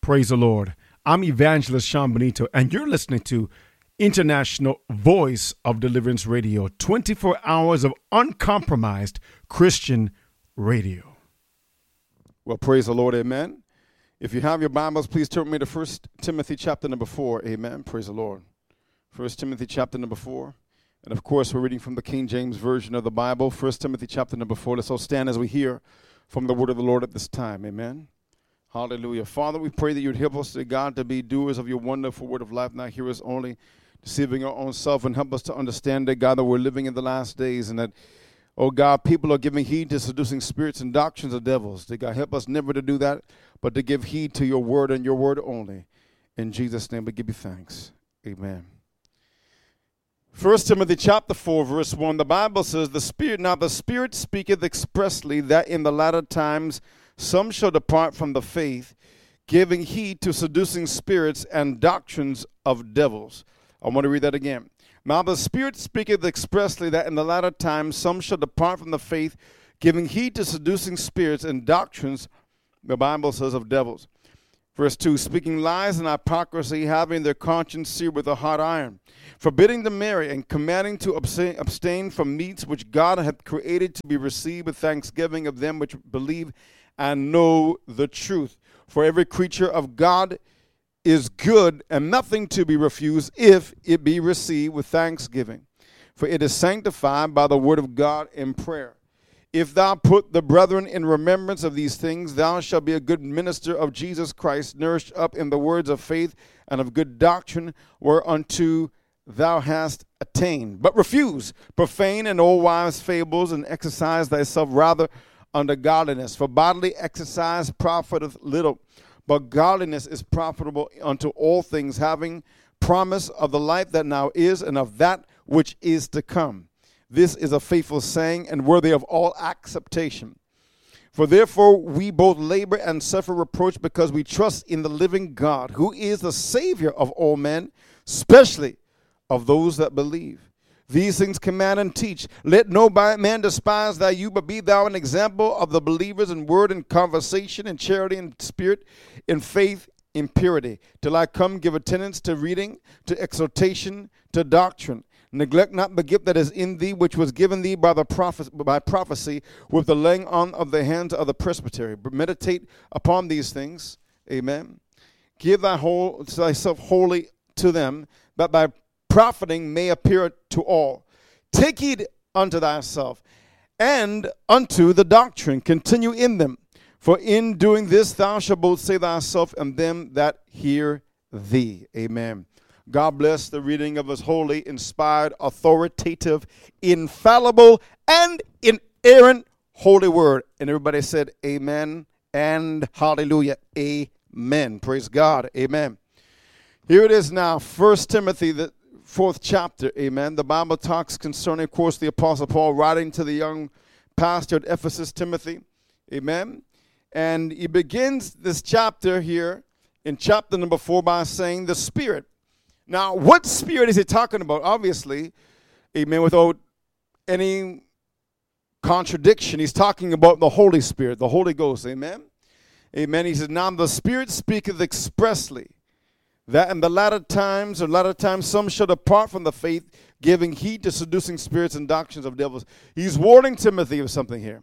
Praise the Lord. I'm Evangelist Sean Benito, and you're listening to International Voice of Deliverance Radio, 24 hours of uncompromised Christian radio. Well, praise the Lord, amen. If you have your Bibles, please turn with me to 1 Timothy chapter number 4, amen. Praise the Lord. 1 Timothy chapter number 4. And of course, we're reading from the King James Version of the Bible, 1 Timothy chapter number 4. Let's all stand as we hear from the word of the Lord at this time, amen. Hallelujah. Father, we pray that you'd help us, God, to be doers of your wonderful word of life, not hearers only, deceiving our own self, and help us to understand that, God, that we're living in the last days and that, oh God, people are giving heed to seducing spirits and doctrines of devils. That God, help us never to do that, but to give heed to your word and your word only. In Jesus' name we give you thanks. Amen. 1 Timothy chapter 4, verse 1, the Bible says, the Spirit speaketh expressly that in the latter times some shall depart from the faith, giving heed to seducing spirits and doctrines of devils. I want to read that again. Now the Spirit speaketh expressly that in the latter times some shall depart from the faith, giving heed to seducing spirits and doctrines, the Bible says, of devils. Verse 2, speaking lies and hypocrisy, having their conscience seared with a hot iron, forbidding to marry and commanding to abstain from meats which God hath created to be received with thanksgiving of them which believe and know the truth. For every creature of God is good, and nothing to be refused if it be received with thanksgiving. For it is sanctified by the word of God in prayer. If thou put the brethren in remembrance of these things, thou shalt be a good minister of Jesus Christ, nourished up in the words of faith and of good doctrine, whereunto thou hast attained. But refuse profane and old wives' fables, and exercise thyself rather unto godliness. For bodily exercise profiteth little, but godliness is profitable unto all things, having promise of the life that now is and of that which is to come. This is a faithful saying and worthy of all acceptation. For therefore we both labor and suffer reproach, because we trust in the living God, who is the Savior of all men, especially of those that believe. These things command and teach. Let no man despise thy youth, but be thou an example of the believers in word and conversation, in charity and spirit, in faith, in purity. Till I come, give attendance to reading, to exhortation, to doctrine. Neglect not the gift that is in thee, which was given thee by prophecy, with the laying on of the hands of the presbytery. But meditate upon these things. Amen. Give thyself wholly to them, that thy profiting may appear to all. Take heed unto thyself and unto the doctrine. Continue in them. For in doing this thou shalt both save thyself and them that hear thee. Amen. God bless the reading of his holy, inspired, authoritative, infallible, and inerrant holy word. And everybody said amen and hallelujah. Amen. Praise God. Amen. Here it is now, 1 Timothy, the 4th chapter, amen. The Bible talks concerning, of course, the Apostle Paul writing to the young pastor at Ephesus, Timothy, amen. And he begins this chapter here in chapter number 4 by saying the Spirit. Now, what Spirit is he talking about? Obviously, amen, without any contradiction, he's talking about the Holy Spirit, the Holy Ghost, amen. Amen. He says, now the Spirit speaketh expressly that in the latter times some shall depart from the faith, giving heed to seducing spirits and doctrines of devils. He's warning Timothy of something here.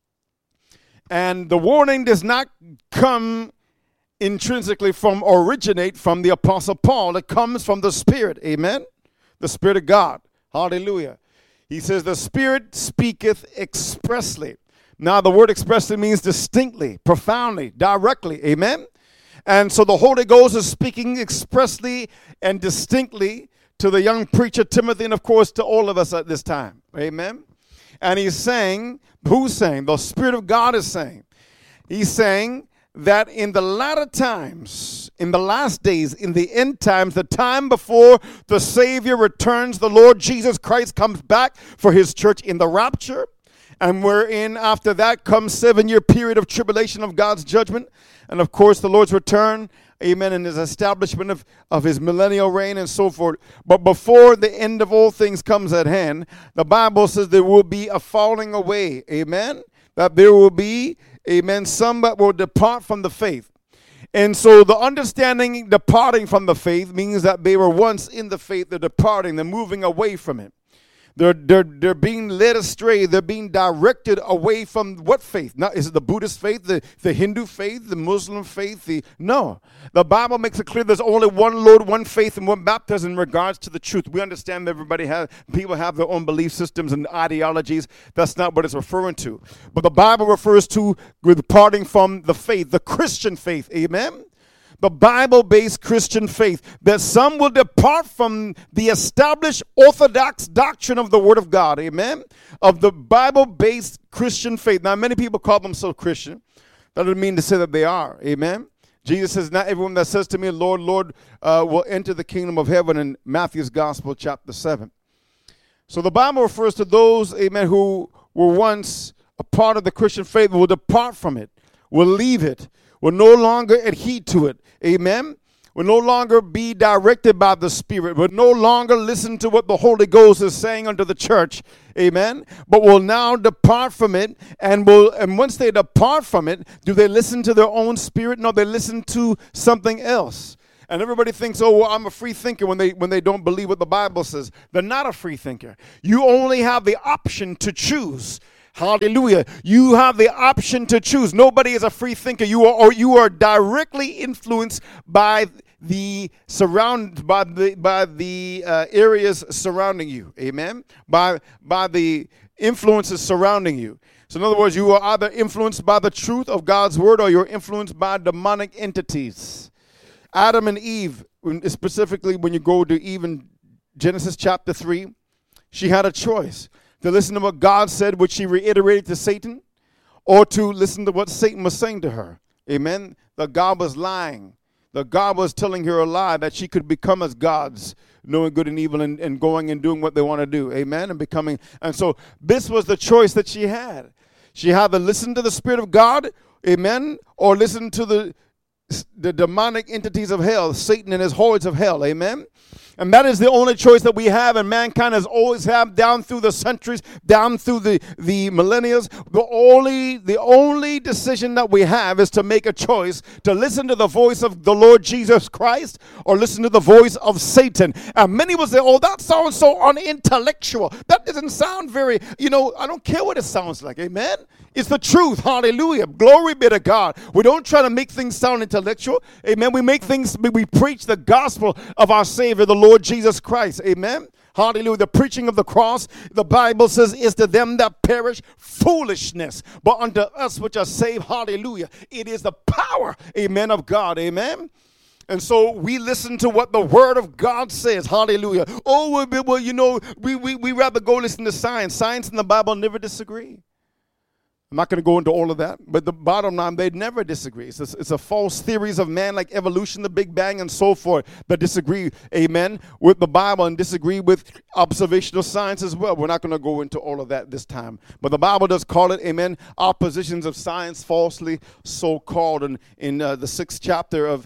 And the warning does not come intrinsically originate from the Apostle Paul. It comes from the Spirit. Amen? The Spirit of God. Hallelujah. He says the Spirit speaketh expressly. Now the word expressly means distinctly, profoundly, directly. Amen? And so the Holy Ghost is speaking expressly and distinctly to the young preacher Timothy, and of course to all of us at this time. Amen. And he's saying, who's saying? The Spirit of God is saying. He's saying that in the latter times, in the last days, in the end times, the time before the Savior returns, the Lord Jesus Christ comes back for his church in the rapture. And wherein after that comes 7-year period of tribulation of God's judgment. And of course the Lord's return, amen, and his establishment of his millennial reign and so forth. But before the end of all things comes at hand, the Bible says there will be a falling away, amen. That there will be, amen, some that will depart from the faith. And so the understanding departing from the faith means that they were once in the faith, they're departing, they're moving away from it. They're being led astray. They're being directed away from what faith? Now, is it the Buddhist faith, the Hindu faith, the Muslim faith? No. The Bible makes it clear there's only one Lord, one faith, and one baptism in regards to the truth. We understand that people have their own belief systems and ideologies. That's not what it's referring to. But the Bible refers to departing from the faith, the Christian faith. Amen? The Bible-based Christian faith, that some will depart from the established orthodox doctrine of the Word of God, amen, of the Bible-based Christian faith. Now, many people call themselves Christian. That doesn't mean to say that they are, amen. Jesus says, not everyone that says to me, Lord, Lord, will enter the kingdom of heaven, in Matthew's Gospel, chapter 7. So the Bible refers to those, amen, who were once a part of the Christian faith, will depart from it, will leave it, will no longer adhere to it. Amen. Will no longer be directed by the Spirit. Will no longer listen to what the Holy Ghost is saying unto the church. Amen. But will now depart from it. And once they depart from it, do they listen to their own spirit? No, they listen to something else. And everybody thinks, oh, well, I'm a free thinker when they don't believe what the Bible says. They're not a free thinker. You only have the option to choose. Hallelujah. You have the option to choose. Nobody is a free thinker. You are directly influenced by the areas surrounding you. Amen. By the influences surrounding you. So in other words, you are either influenced by the truth of God's word, or you're influenced by demonic entities. Adam and Eve, specifically when you go to even Genesis chapter 3, she had a choice. To listen to what God said, which she reiterated to Satan, or to listen to what Satan was saying to her. Amen. That God was lying. That God was telling her a lie, that she could become as gods, knowing good and evil, and going and doing what they want to do. Amen. And so this was the choice that she had. She had to listen to the Spirit of God, amen, or listen to the demonic entities of hell, Satan and his hordes of hell. Amen. And that is the only choice that we have, and mankind has always had down through the centuries, down through the millennia. The only decision that we have is to make a choice to listen to the voice of the Lord Jesus Christ, or listen to the voice of Satan. And many will say, oh, that sounds so unintellectual. That doesn't sound very, I don't care what it sounds like. Amen. It's the truth. Hallelujah. Glory be to God. We don't try to make things sound intellectual. Amen. We preach the gospel of our Savior, the Lord Jesus Christ. Amen. Hallelujah. The preaching of the cross, the Bible says, is to them that perish foolishness. But unto us which are saved, hallelujah, it is the power, amen, of God. Amen. And so we listen to what the Word of God says. Hallelujah. Oh, well, we rather go listen to science. Science and the Bible never disagree. I'm not going to go into all of that, but the bottom line, they never disagree. It's a false theories of man, like evolution, the Big Bang, and so forth, that disagree, amen, with the Bible, and disagree with observational science as well. We're not going to go into all of that this time. But the Bible does call it, amen, oppositions of science, falsely so called, in the 6th chapter of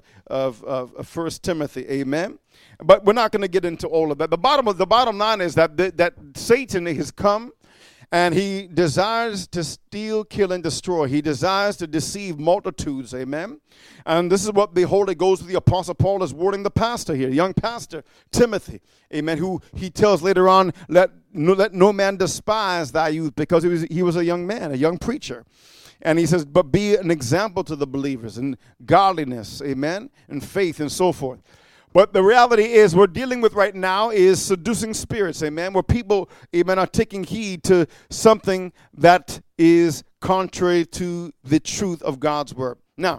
1 Timothy, amen. But we're not going to get into all of that. The bottom line is that Satan has come, and he desires to steal, kill, and destroy. He desires to deceive multitudes, amen? And this is what the Holy Ghost, the Apostle Paul, is warning the pastor here, young pastor, Timothy, amen, who he tells later on, let no man despise thy youth, because he was a young man, a young preacher. And he says, but be an example to the believers in godliness, amen, and faith, and so forth. But the reality is we're dealing with right now is seducing spirits, amen, where people, amen, are taking heed to something that is contrary to the truth of God's word. Now,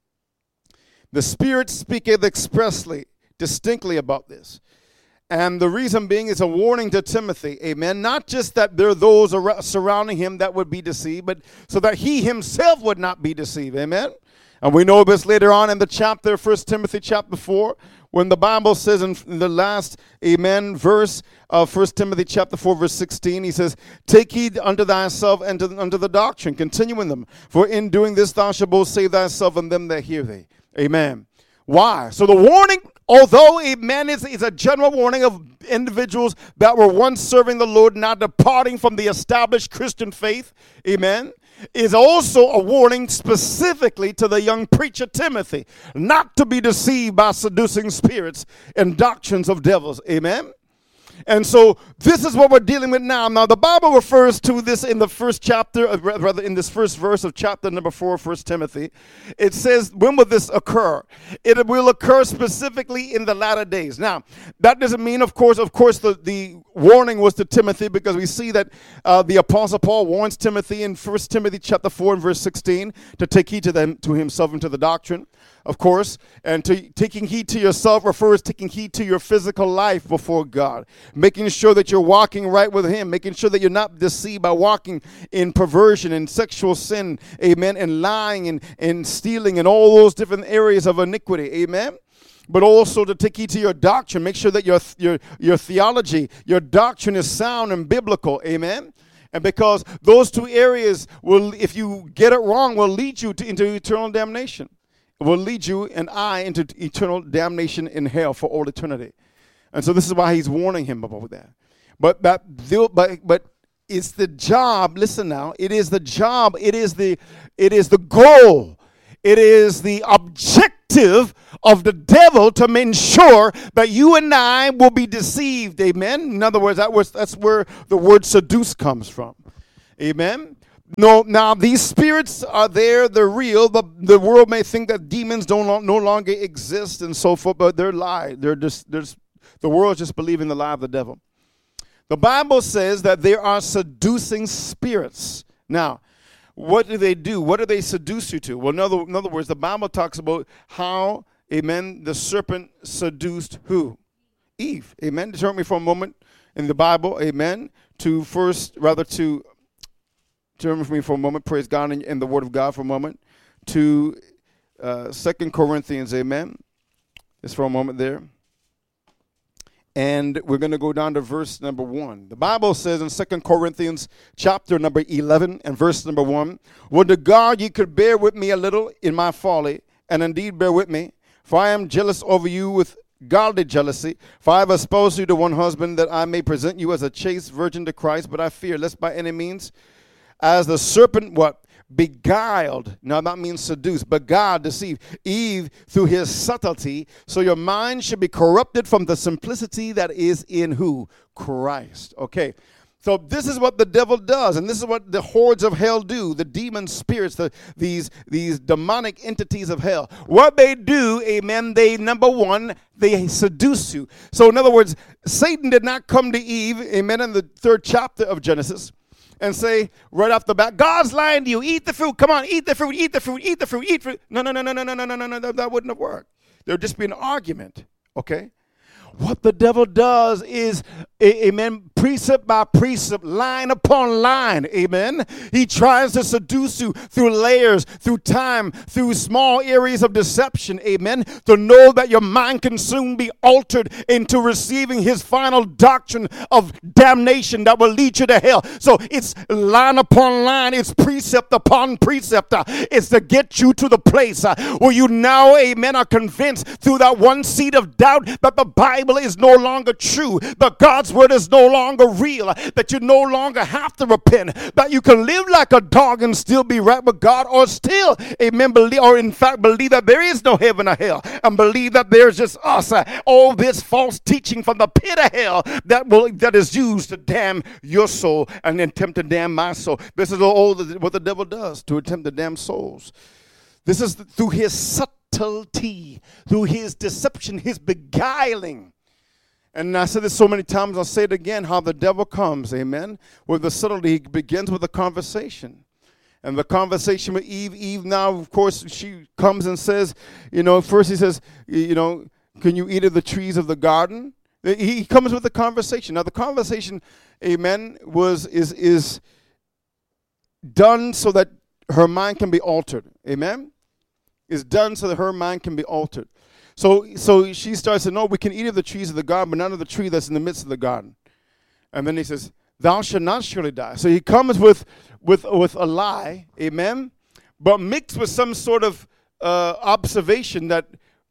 the Spirit speaketh expressly, distinctly about this. And the reason being is a warning to Timothy, amen, not just that there are those surrounding him that would be deceived, but so that he himself would not be deceived, amen. And we know this later on in the chapter, 1 Timothy chapter 4, when the Bible says in the last, amen, verse of 1 Timothy chapter 4, verse 16, he says, take heed unto thyself and unto the doctrine, continue in them. For in doing this thou shalt both save thyself and them that hear thee. Amen. Why? So the warning, although, amen, is a general warning of individuals that were once serving the Lord, not departing from the established Christian faith, amen, is also a warning specifically to the young preacher Timothy, not to be deceived by seducing spirits and doctrines of devils. Amen. And so this is what we're dealing with now. Now, the Bible refers to this in the first chapter, rather in this first verse of chapter number 4, 1 Timothy. It says, when will this occur? It will occur specifically in the latter days. Now, that doesn't mean, of course, the warning was to Timothy, because we see that the Apostle Paul warns Timothy in 1 Timothy chapter 4 and verse 16 to take heed to himself and to the doctrine, of course. And taking heed to yourself refers taking heed to your physical life before God, making sure that you're walking right with him, making sure that you're not deceived by walking in perversion and sexual sin, amen, and lying and stealing and all those different areas of iniquity, amen. But also to take heed to your doctrine, make sure that your theology, your doctrine is sound and biblical, amen. And because those two areas will, if you get it wrong, will lead you into eternal damnation. It will lead you and I into eternal damnation in hell for all eternity. And so this is why he's warning him about that. But it's the job. Listen now. It is the job. It is the goal. It is the objective of the devil to ensure that you and I will be deceived. Amen. In other words, that's where the word seduce comes from. Amen. No, now these spirits are there, they're real. The world may think that demons no longer exist and so forth, but they're lie. The world's just believing the lie of the devil. The Bible says that there are seducing spirits. Now, what do they do? What do they seduce you to? Well, in other words, the Bible talks about how, amen, the serpent seduced who? Eve. Amen. Turn me for a moment in the Bible, amen, turn with me for a moment, praise God, in the Word of God for a moment, to 2 Corinthians, amen. Just for a moment there. And we're going to go down to verse number 1. The Bible says in 2 Corinthians chapter number 11 and verse number 1, would to God ye could bear with me a little in my folly, and indeed bear with me, for I am jealous over you with godly jealousy, for I have espoused you to one husband, that I may present you as a chaste virgin to Christ. But I fear lest by any means, as the serpent, what? Beguiled. Now that means seduced, but God deceived Eve through his subtlety. So your mind should be corrupted from the simplicity that is in who? Christ. Okay. So this is what the devil does, and this is what the hordes of hell do, the demon spirits, these demonic entities of hell. What they do, amen, number one, they seduce you. So in other words, Satan did not come to Eve, amen, in the 3rd chapter of Genesis, and say right off the bat, God's lying to you. Eat the fruit. Come on, eat the fruit, eat the fruit, eat the fruit, eat fruit. No. That wouldn't have worked. There would just be an argument, okay? What the devil does is, amen, precept by precept, line upon line, amen. He tries to seduce you through layers, through time, through small areas of deception, amen, to know that your mind can soon be altered into receiving his final doctrine of damnation that will lead you to hell. So it's line upon line, it's precept upon precept. It's to get you to the place where you now, amen, are convinced through that one seed of doubt that the Bible is no longer true, that God's word is no longer real, that you no longer have to repent, that you can live like a dog and still be right with God, or still, amen, believe, or in fact believe that there is no heaven or hell, and believe that there's just us, all this false teaching from the pit of hell that is used to damn your soul and attempt to damn my soul. This is all what the devil does, to attempt to damn souls. This is through his subtlety, through his deception, his beguiling. And I said this so many times, I'll say it again, how the devil comes, amen, with the subtlety. He begins with a conversation. And the conversation with Eve now, of course, she comes and says, first he says, can you eat of the trees of the garden? He comes with a conversation. Now the conversation, amen, is done so that her mind can be altered, amen? Is done so that her mind can be altered. So she starts to know we can eat of the trees of the garden, but none of the tree that's in the midst of the garden. And then he says, thou shalt not surely die. So he comes with a lie, amen, but mixed with some sort of observation that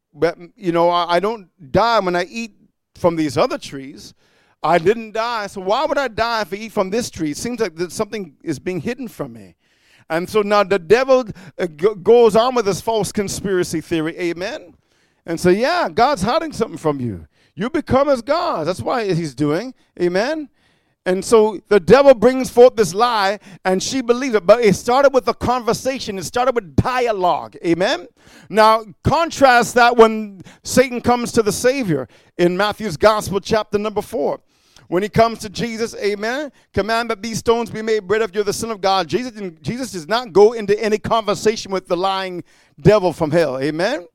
I don't die when I eat from these other trees. I didn't die, so why would I die if I eat from this tree? It seems like something is being hidden from me. And so now the devil goes on with this false conspiracy theory, amen? And so, yeah, God's hiding something from you. You become as God. That's why he's doing, amen? And so the devil brings forth this lie, and she believes it. But it started with a conversation. It started with dialogue. Amen? Now, contrast that when Satan comes to the Savior in Matthew's Gospel, chapter number 4. When he comes to Jesus, amen, command that these stones be made bread if you're the Son of God. Jesus does not go into any conversation with the lying devil from hell. Amen?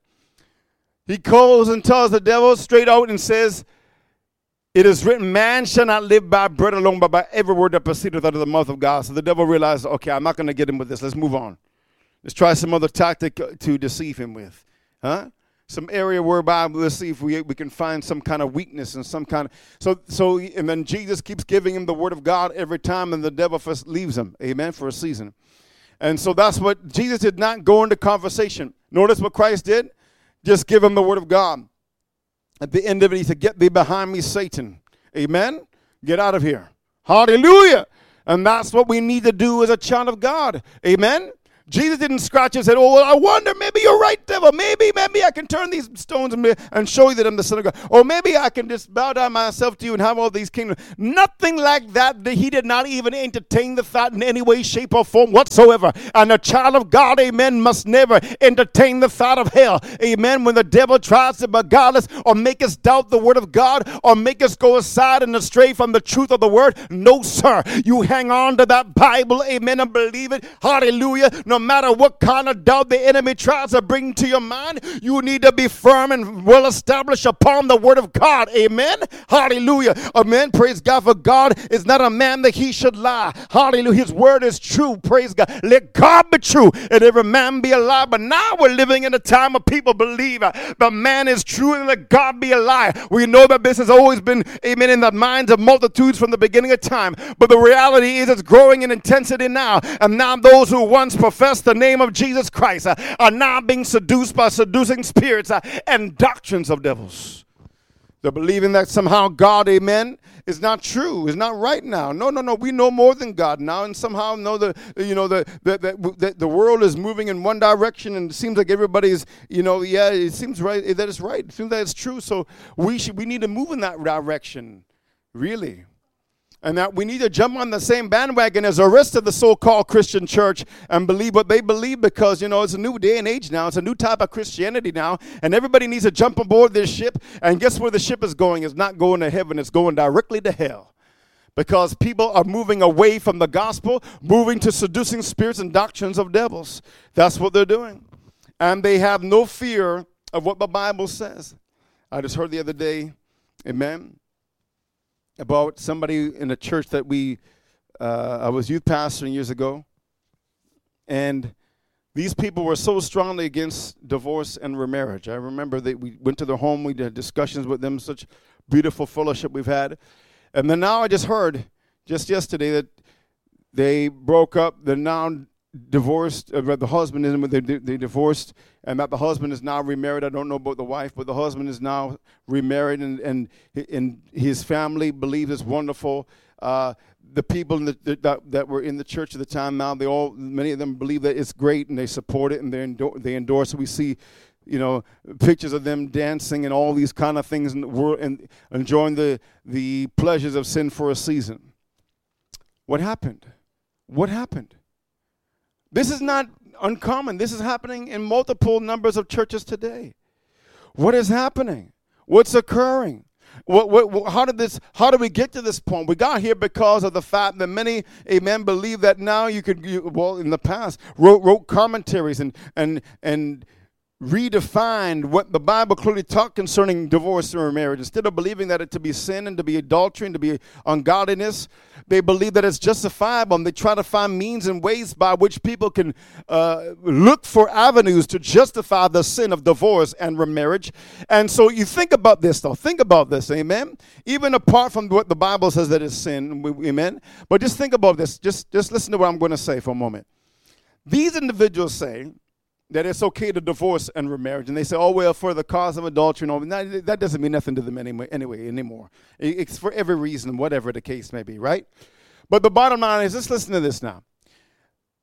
He calls and tells the devil straight out and says, it is written, man shall not live by bread alone, but by every word that proceedeth out of the mouth of God. So the devil realized, okay, I'm not going to get him with this. Let's move on. Let's try some other tactic to deceive him with. Some area whereby we'll see if we can find some kind of weakness and some kind of... And then Jesus keeps giving him the word of God every time, and the devil first leaves him, amen, for a season. And so that's what... Jesus did not go into conversation. Notice what Christ did? Just give him the word of God. At the end of it, he said, get thee behind me, Satan. Amen? Get out of here. Hallelujah. And that's what we need to do as a child of God. Amen? Jesus didn't scratch his head. Oh, well, I wonder, maybe you're right, devil. Maybe I can turn these stones and show you that I'm the Son of God. Or maybe I can just bow down myself to you and have all these kingdoms. Nothing like that. He did not even entertain the thought in any way, shape, or form whatsoever. And a child of God, amen, must never entertain the thought of hell. Amen. When the devil tries to beguile us or make us doubt the word of God or make us go aside and astray from the truth of the word, no, sir. You hang on to that Bible, amen, and believe it. Hallelujah. No matter what kind of doubt the enemy tries to bring to your mind, you need to be firm and well established upon the word of God. Amen. Hallelujah. Amen. Praise God. For God is not a man that he should lie. Hallelujah. His word is true. Praise God. Let God be true and every man be a lie. But now we're living in a time of people believe the man is true and let God be a lie. We know that this has always been, amen, in the minds of multitudes from the beginning of time. But the reality is it's growing in intensity now. And now those who once professed the name of Jesus Christ are now being seduced by seducing spirits and doctrines of devils. They're believing that somehow God, amen, is not true, is not right now. No. We know more than God now, and somehow know that the world is moving in one direction, and it seems like everybody's, it seems right that it's right. It seems that it's true. So we need to move in that direction, really. And that we need to jump on the same bandwagon as the rest of the so-called Christian church and believe what they believe because, it's a new day and age now. It's a new type of Christianity now. And everybody needs to jump aboard this ship. And guess where the ship is going? It's not going to heaven. It's going directly to hell. Because people are moving away from the gospel, moving to seducing spirits and doctrines of devils. That's what they're doing. And they have no fear of what the Bible says. I just heard the other day, amen, about somebody in a church that I was youth pastoring years ago. And these people were so strongly against divorce and remarriage. I remember that we went to their home. We did discussions with them, such beautiful fellowship we've had. And then now I just heard, just yesterday, that they broke up. They're now divorced. The husband is, they divorced, and that the husband is now remarried. I don't know about the wife, but the husband is now remarried, and his family believes it's wonderful. The people that were in the church at the time now, many of them believe that it's great, and they support it, and they endorse it. We see, pictures of them dancing and all these kind of things in the world and enjoying the pleasures of sin for a season. What happened? What happened? This is not uncommon. This is happening in multiple numbers of churches today. What is happening? What's occurring? How did we get to this point? We got here because of the fact that many, amen, believe that now in the past, wrote commentaries and redefined what the Bible clearly taught concerning divorce or marriage. Instead of believing that it to be sin and to be adultery and to be ungodliness, they believe that it's justifiable, and they try to find means and ways by which people can look for avenues to justify the sin of divorce and remarriage. And so you think about this, though. Think about this, amen? Even apart from what the Bible says that is sin, amen? But just think about this. Just listen to what I'm going to say for a moment. These individuals say that it's okay to divorce and remarriage. And they say, oh, well, for the cause of adultery and all. That doesn't mean nothing to them anymore. It's for every reason, whatever the case may be, right? But the bottom line is, let's listen to this now.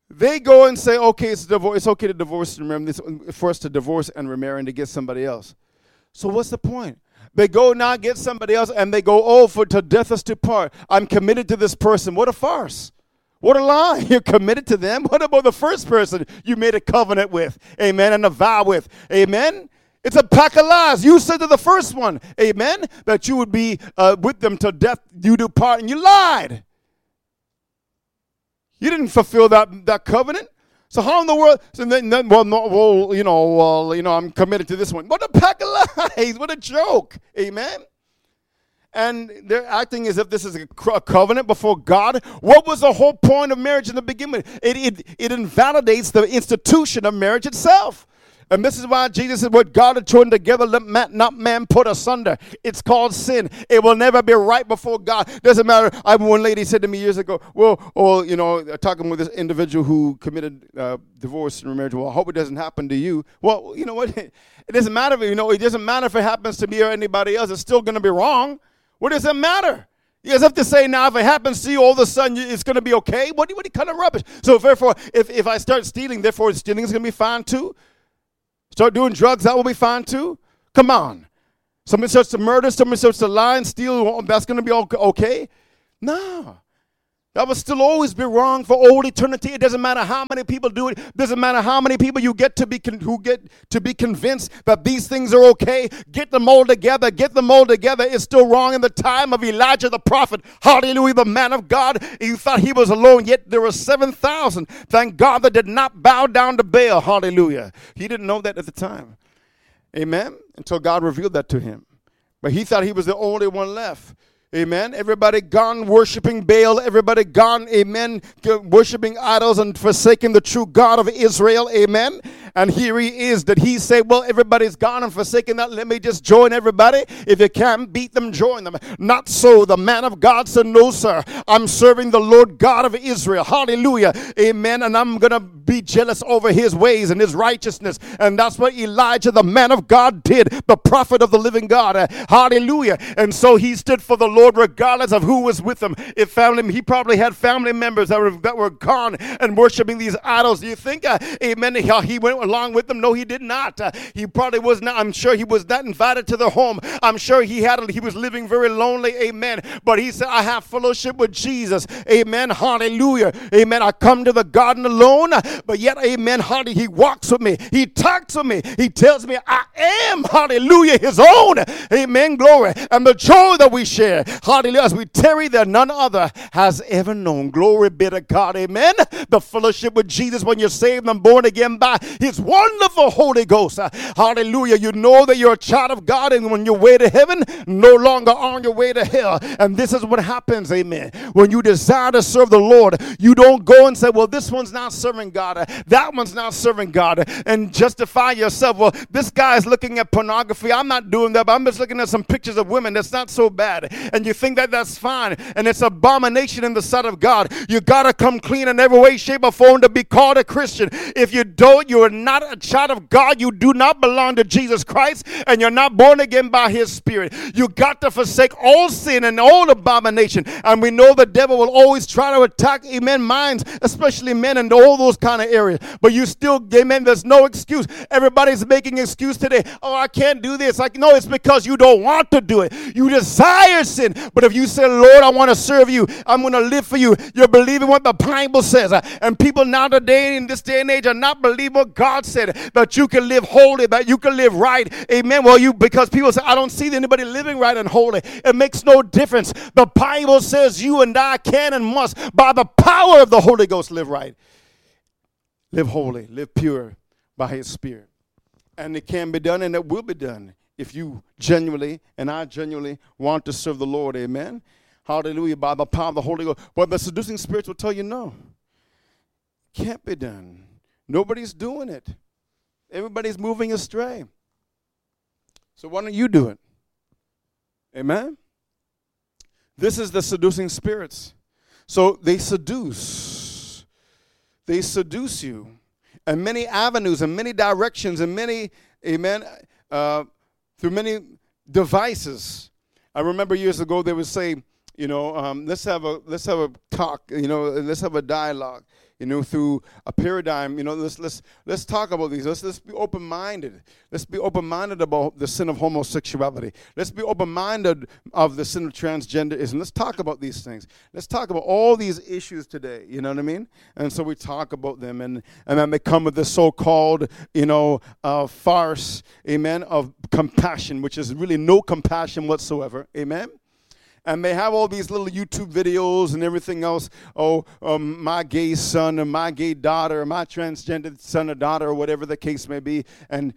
They go and say, okay, it's okay to divorce and remarry, for us to divorce and remarry and to get somebody else. So what's the point? They go now get somebody else and they go, oh, for to death us to part. I'm committed to this person. What a farce. What a lie. You're committed to them. What about the first person you made a covenant with? Amen. And a vow with. Amen. It's a pack of lies. You said to the first one, amen, that you would be with them till death you do part, and you lied. You didn't fulfill that covenant. So how in the world? So then I'm committed to this one. What a pack of lies! What a joke! Amen. And they're acting as if this is a covenant before God. What was the whole point of marriage in the beginning? It invalidates the institution of marriage itself. And this is why Jesus said, what God had joined together, let not man put asunder. It's called sin. It will never be right before God. Doesn't matter. One lady said to me years ago, talking with this individual who committed divorce and remarriage, well, I hope it doesn't happen to you. Well, you know what? It doesn't matter. It doesn't matter if it happens to me or anybody else. It's still going to be wrong. What does it matter? You guys have to say now, if it happens to you, all of a sudden it's going to be okay? What kind of rubbish? So therefore, if I start stealing, therefore stealing is going to be fine too? Start doing drugs, that will be fine too? Come on. Somebody starts to murder, somebody starts to lie and steal, that's going to be okay? No. That will still always be wrong for all eternity. It doesn't matter how many people do it. It doesn't matter how many people you get to be convinced that these things are okay. Get them all together. It's still wrong. In the time of Elijah the prophet, hallelujah, the man of God, he thought he was alone, yet there were 7,000, thank God, that did not bow down to Baal, hallelujah. He didn't know that at the time. Amen? Until God revealed that to him. But he thought he was the only one left. Amen. Everybody gone worshiping Baal. Everybody gone, amen, worshiping idols and forsaking the true God of Israel. Amen. And here he is. Did he say, well, everybody's gone and forsaken that? Let me just join everybody. If you can't beat them, join them. Not so. The man of God said, no, sir. I'm serving the Lord God of Israel. Hallelujah. Amen. And I'm going to be jealous over his ways and his righteousness. And that's what Elijah, the man of God, did. The prophet of the living God. Hallelujah. And so he stood for the Lord regardless of who was with him. He probably had family members that were gone and worshiping these idols. Do you think, amen, he went along with them? No, he did not. He probably was not. I'm sure he was not invited to the home. I'm sure he was living very lonely. Amen. But he said, I have fellowship with Jesus. Amen. Hallelujah. Amen. I come to the garden alone, but yet, amen, hallelujah, he walks with me. He talks with me. He tells me I am, hallelujah, his own. Amen. Glory. And the joy that we share, hallelujah, as we tarry that none other has ever known. Glory be to God. Amen. The fellowship with Jesus when you're saved and born again by his wonderful Holy Ghost. Hallelujah. You know that you're a child of God, and when you're way to heaven, no longer on your way to hell. And this is what happens, amen. When you desire to serve the Lord, you don't go and say, well, this one's not serving God. That one's not serving God. And justify yourself. Well, this guy's looking at pornography. I'm not doing that, but I'm just looking at some pictures of women. That's not so bad. And you think that that's fine, and it's abomination in the sight of God. You got to come clean in every way, shape, or form to be called a Christian. If you don't, you are not a child of God. You do not belong to Jesus Christ, and you're not born again by his Spirit. You got to forsake all sin and all abomination. And we know the devil will always try to attack, amen, minds, especially men, and all those kind of areas. But you still, amen, there's no excuse. Everybody's making excuse today. Oh, I can't do this. Like, no, it's because you don't want to do it. You desire sin. But if you say, Lord, I want to serve you, I'm going to live for you, you're believing what the Bible says. And people now today, in this day and age, are not believing what God said, that you can live holy, that you can live right. Amen. Well, because people say, I don't see anybody living right and holy. It makes no difference. The Bible says you and I can and must, by the power of the Holy Ghost, live right. Live holy, live pure by his Spirit. And it can be done, and it will be done if you genuinely and I genuinely want to serve the Lord. Amen. Hallelujah. By the power of the Holy Ghost. But the seducing spirits will tell you no. Can't be done. Nobody's doing it. Everybody's moving astray. So why don't you do it? Amen. This is the seducing spirits. So they seduce. They seduce you. And many avenues and many directions and many, amen, through many devices. I remember years ago they would say, let's have a talk, let's have a dialogue. through a paradigm. Let's talk about these. Let's be open-minded. Let's be open-minded about the sin of homosexuality. Let's be open-minded of the sin of transgenderism. Let's talk about these things. Let's talk about all these issues today. You know what I mean? And so we talk about them, and then they come with this so-called, farce, amen, of compassion, which is really no compassion whatsoever. Amen. And they have all these little YouTube videos and everything else. My gay son or my gay daughter or my transgender son or daughter or whatever the case may be. And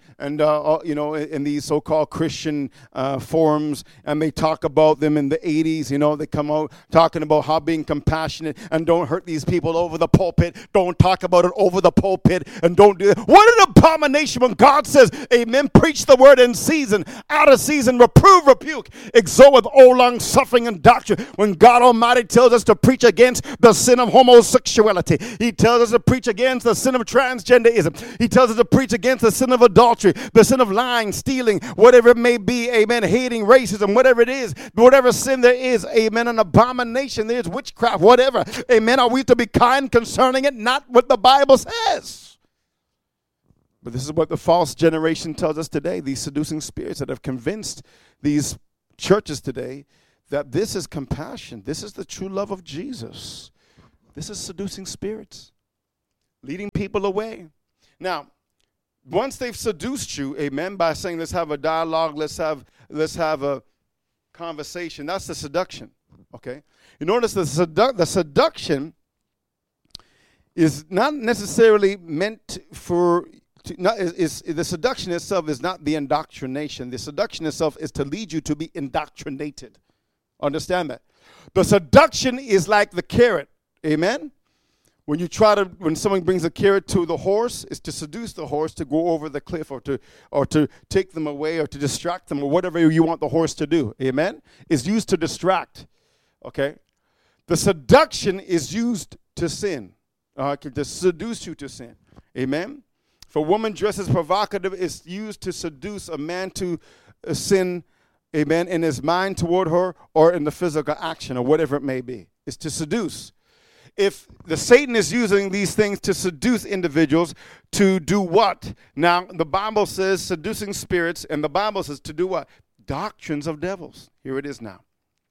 in these so-called Christian forums. And they talk about them in the 80s. They come out talking about how being compassionate and don't hurt these people over the pulpit. Don't talk about it over the pulpit. And don't do that. What an abomination when God says, amen, preach the word in season, out of season, reprove, rebuke, exhort with all long suffering and doctrine. When God Almighty tells us to preach against the sin of homosexuality, He tells us to preach against the sin of transgenderism. He tells us to preach against the sin of adultery, the sin of lying, stealing, whatever it may be, amen, hating, racism, whatever it is, whatever sin there is, amen, an abomination, there's witchcraft, whatever, amen. Are we to be kind concerning it? Not what the Bible says. But this is what the false generation tells us today, these seducing spirits that have convinced these churches today that this is compassion. This is the true love of Jesus. This is seducing spirits, leading people away. Now, once they've seduced you, amen, by saying let's have a dialogue, let's have a conversation, that's the seduction, okay? You notice the seduction is not necessarily meant for the seduction itself is not the indoctrination. The seduction itself is to lead you to be indoctrinated. Understand that? The seduction is like the carrot. Amen? When someone brings a carrot to the horse, it's to seduce the horse to go over the cliff or to take them away or to distract them or whatever you want the horse to do. Amen? It's used to distract. Okay? The seduction is used to sin. To seduce you to sin. Amen? If a woman dresses provocative, it's used to seduce a man to sin, amen, in his mind toward her or in the physical action or whatever it may be. It's to seduce. If the Satan is using these things to seduce individuals to do what? Now, the Bible says seducing spirits, and the Bible says to do what? Doctrines of devils. Here it is now.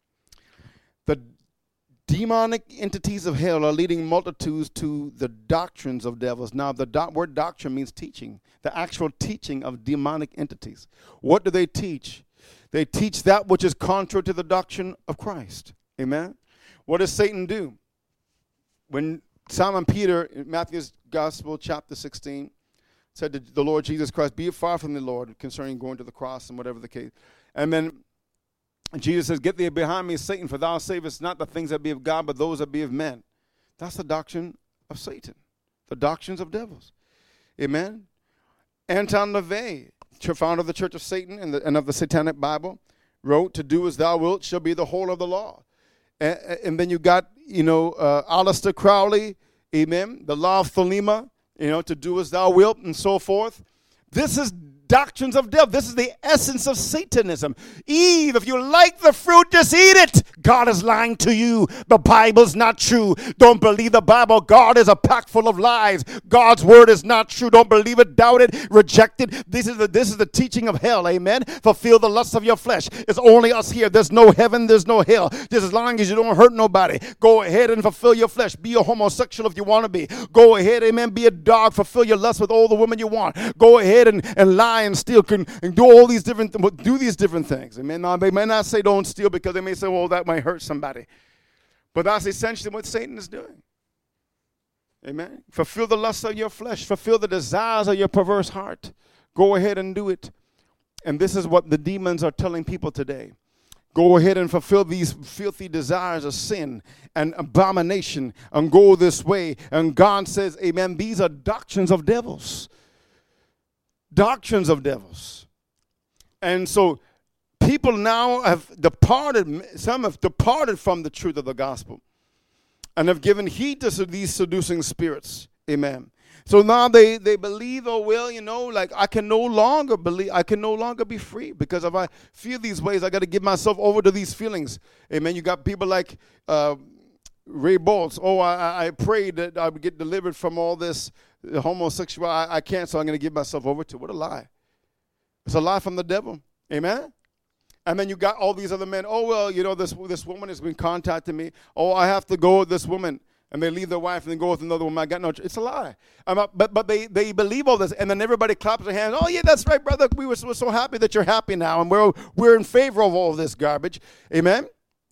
The demonic entities of hell are leading multitudes to the doctrines of devils. Now, the word doctrine means teaching, the actual teaching of demonic entities. What do they teach? They teach that which is contrary to the doctrine of Christ. Amen? What does Satan do? When Simon Peter, in Matthew's Gospel, chapter 16, said to the Lord Jesus Christ, be far from the Lord concerning going to the cross and whatever the case. And then Jesus says, get thee behind me, Satan, for thou savest not the things that be of God, but those that be of men. That's the doctrine of Satan, the doctrines of devils. Amen? Anton LaVey, founder of the Church of Satan and of the Satanic Bible, wrote, to do as thou wilt shall be the whole of the law. And then you got, Aleister Crowley, amen, the law of Thelema, to do as thou wilt and so forth. This is doctrines of devil. This is the essence of Satanism. Eve, if you like the fruit, just eat it. God is lying to you. The Bible's not true. Don't believe the Bible. God is a pack full of lies. God's word is not true. Don't believe it, doubt it, reject it. This is the teaching of hell. Amen. Fulfill the lusts of your flesh. It's only us here. There's no heaven. There's no hell. Just as long as you don't hurt nobody. Go ahead and fulfill your flesh. Be a homosexual if you want to be. Go ahead, amen. Be a dog. Fulfill your lust with all the women you want. Go ahead and lie and steal and do all these different things. Amen. Now, they may not say don't steal because they may say, well, that might hurt somebody. But that's essentially what Satan is doing. Amen. Fulfill the lust of your flesh. Fulfill the desires of your perverse heart. Go ahead and do it. And this is what the demons are telling people today. Go ahead and fulfill these filthy desires of sin and abomination and go this way. And God says, amen, these are doctrines of devils. Doctrines of devils. And so people now have departed, some have departed from the truth of the gospel and have given heed to these seducing spirits. Amen. So now they believe, oh, well, like I can no longer believe, I can no longer be free because if I feel these ways, I got to give myself over to these feelings. Amen. You got people like Ray Boltz, I prayed that I would get delivered from all this homosexual. I can't, so I'm going to give myself over to it. What a lie. It's a lie from the devil. Amen? And then you got all these other men. Oh, well, this woman has been contacting me. Oh, I have to go with this woman. And they leave their wife and then go with another woman. I got no. It's a lie. But they believe all this, and then everybody claps their hands. Oh yeah, that's right, brother. We're so happy that you're happy now, and we're in favor of all this garbage. Amen.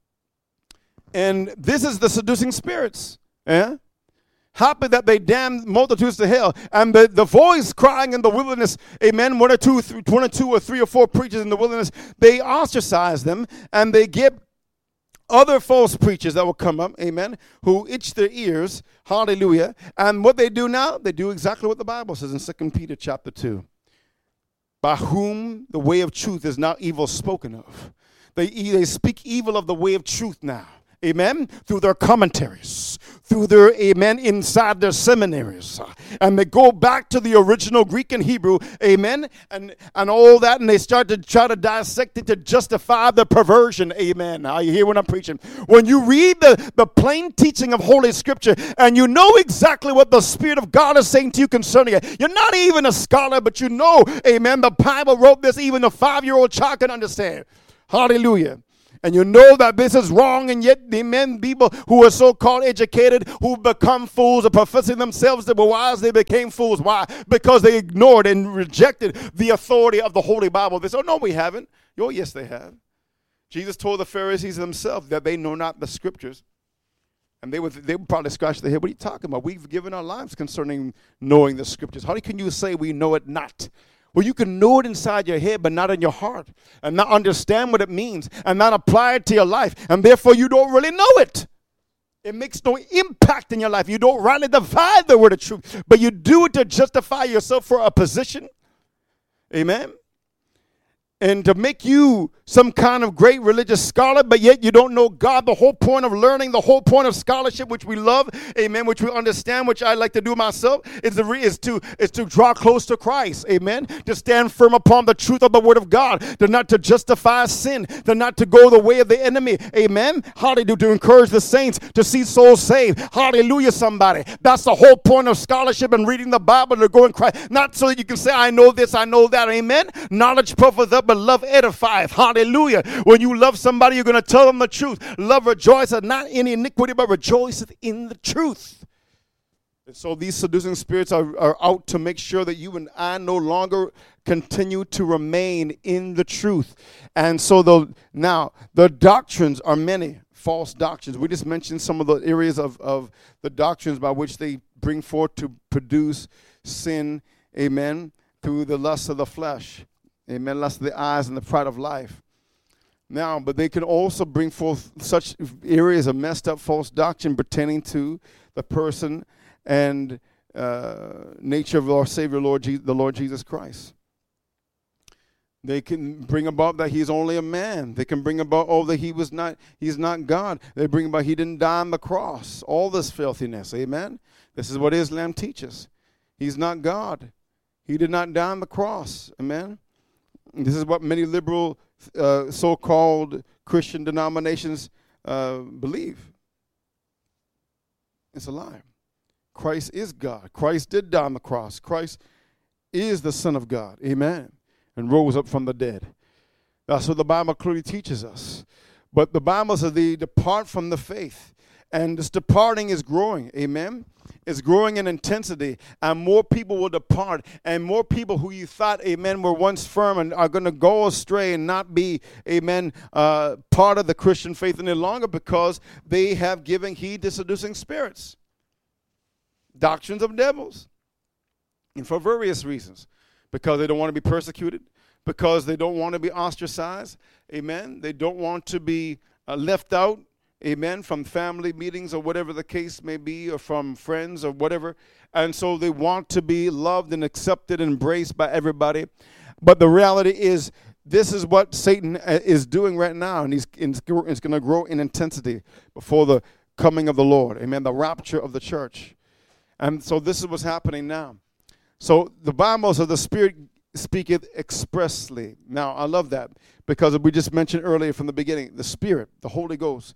And this is the seducing spirits. Yeah. Happy that they damn multitudes to hell, and the voice crying in the wilderness. Amen. One or two or three or four preachers in the wilderness. They ostracize them, and they get other false preachers that will come up, amen, who itch their ears, hallelujah. And what they do now, they do exactly what the Bible says in 2 Peter chapter 2. By whom the way of truth is not evil spoken of. They speak evil of the way of truth now. Amen, through their commentaries, through their, amen, inside their seminaries. And they go back to the original Greek and Hebrew, amen, and all that, and they start to try to dissect it to justify the perversion, amen. Now you hear what I'm preaching. When you read the plain teaching of Holy Scripture, and you know exactly what the Spirit of God is saying to you concerning it, you're not even a scholar, but you know, amen, the Bible wrote this, even a 5-year-old child can understand. Hallelujah. And you know that this is wrong, and yet the men, people who are so-called educated, who become fools or professing themselves to be wise, they became fools. Why? Because they ignored and rejected the authority of the Holy Bible. They said, oh, no, we haven't. Oh, yes, they have. Jesus told the Pharisees themselves that they know not the Scriptures. And they would probably scratch their head. What are you talking about? We've given our lives concerning knowing the Scriptures. How can you say we know it not? Well, you can know it inside your head, but not in your heart, and not understand what it means, and not apply it to your life, and therefore you don't really know it. It makes no impact in your life. You don't rightly divide the word of truth, but you do it to justify yourself for a position. Amen. And to make you some kind of great religious scholar, but yet you don't know God. The whole point of learning, the whole point of scholarship, which we love, amen, which we understand, which I like to do myself, is to draw close to Christ, amen, to stand firm upon the truth of the Word of God, not to justify sin, not to go the way of the enemy, amen, hallelujah, to encourage the saints to see souls saved, hallelujah, somebody. That's the whole point of scholarship and reading the Bible, to go in Christ, not so that you can say, I know this, I know that, amen. Knowledge puffeth up, but love edifieth. Hallelujah. When you love somebody, you're going to tell them the truth. Love rejoiceth not in iniquity, but rejoiceth in the truth. And so these seducing spirits are out to make sure that you and I no longer continue to remain in the truth. And so the doctrines are many, false doctrines. We just mentioned some of the areas of the doctrines by which they bring forth to produce sin, amen, through the lust of the flesh. Amen. Lust of the eyes and the pride of life. Now, but they can also bring forth such areas of messed up false doctrine pertaining to the person and nature of our Savior, the Lord Jesus Christ. They can bring about that he's only a man. They can bring about, that he's not God. They bring about he didn't die on the cross. All this filthiness. Amen. This is what Islam teaches. He's not God. He did not die on the cross. Amen. This is what many liberal, so-called Christian denominations believe. It's a lie. Christ is God. Christ did die on the cross. Christ is the Son of God. Amen. And rose up from the dead. That's what the Bible clearly teaches us. But the Bible says they depart from the faith. And this departing is growing. Amen. It's growing in intensity, and more people will depart, and more people who you thought, amen, were once firm and are going to go astray and not be, amen, part of the Christian faith any longer because they have given heed to seducing spirits, doctrines of devils, and for various reasons, because they don't want to be persecuted, because they don't want to be ostracized, amen, they don't want to be left out, amen, from family meetings or whatever the case may be, or from friends or whatever. And so they want to be loved and accepted and embraced by everybody. But the reality is, this is what Satan is doing right now, and it's going to grow in intensity before the coming of the Lord. Amen, the rapture of the church. And so this is what's happening now. So the Bible says the Spirit speaketh expressly. Now, I love that because we just mentioned earlier from the beginning, the Spirit, the Holy Ghost,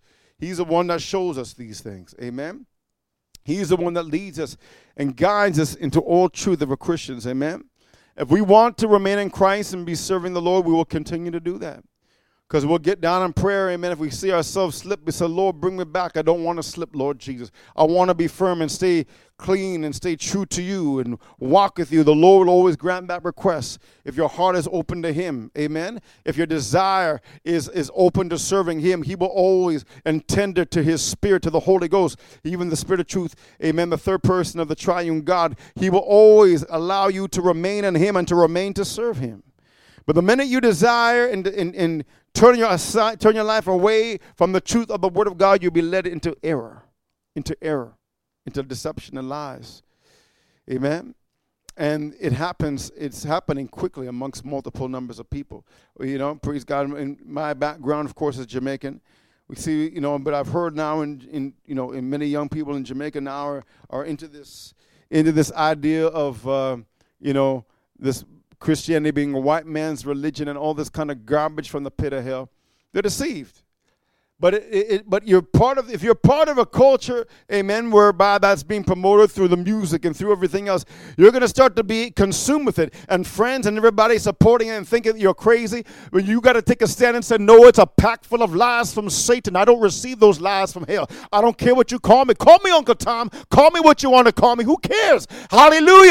He's the one that shows us these things. Amen. He's the one that leads us and guides us into all truth of our Christians. Amen. If we want to remain in Christ and be serving the Lord, we will continue to do that. Because we'll get down in prayer, amen. If we see ourselves slip, we say, Lord, bring me back. I don't want to slip, Lord Jesus. I want to be firm and stay clean and stay true to you and walk with you. The Lord will always grant that request if your heart is open to him, amen. If your desire is open to serving him, he will always and tender to his spirit, to the Holy Ghost, even the Spirit of truth, amen, the third person of the triune God. He will always allow you to remain in him and to remain to serve him. But the minute you desire and turn your life away from the truth of the Word of God, you'll be led into error, into deception and lies. Amen. And it's happening quickly amongst multiple numbers of people. You know, praise God. In my background, of course, is Jamaican. We see, you know, but I've heard now in many young people in Jamaica now are into this idea of this Christianity being a white man's religion and all this kind of garbage from the pit of hell. They're deceived. But if you're part of a culture, amen, whereby that's being promoted through the music and through everything else, you're going to start to be consumed with it. And friends and everybody supporting it and thinking you're crazy. But you got to take a stand and say, no, it's a pack full of lies from Satan. I don't receive those lies from hell. I don't care what you call me. Call me Uncle Tom. Call me what you want to call me. Who cares? Hallelujah.